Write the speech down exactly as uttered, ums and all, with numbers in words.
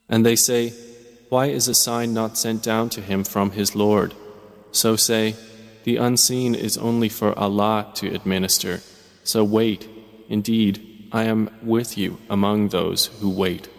And they say, why is a sign not sent down to him from his Lord? So say, the unseen is only for Allah to administer. So wait, indeed, I am with you among those who wait.